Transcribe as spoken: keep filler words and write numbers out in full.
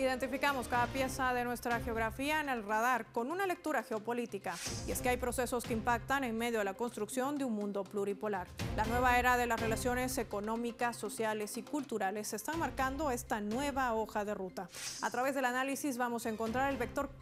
Identificamos cada pieza de nuestra geografía en el radar con una lectura geopolítica. Y es que hay procesos que impactan en medio de la construcción de un mundo pluripolar. La nueva era de las relaciones económicas, sociales y culturales están marcando esta nueva hoja de ruta. A través del análisis vamos a encontrar el vector